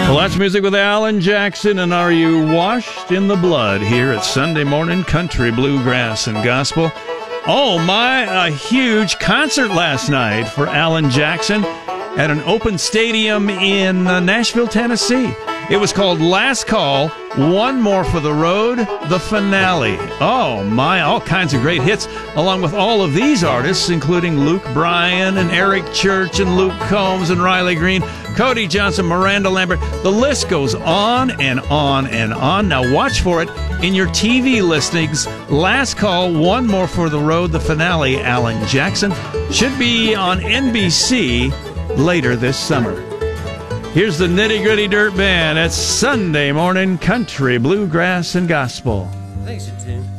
Well, that's music with Alan Jackson, and Are You Washed in the Blood here at Sunday Morning Country, Bluegrass, and Gospel. Oh, my, a huge concert last night for Alan Jackson at an open stadium in Nashville, Tennessee. It was called Last Call, One More for the Road, the finale. Oh, my, all kinds of great hits, along with all of these artists, including Luke Bryan and Eric Church and Luke Combs and Riley Green, Cody Johnson, Miranda Lambert. The list goes on and on and on. Now watch for it in your TV listings. Last Call, One More for the Road, the finale, Alan Jackson. Should be on NBC later this summer. Here's the Nitty Gritty Dirt Band. It's Sunday Morning Country, Bluegrass, and Gospel. Thanks, you, Tim.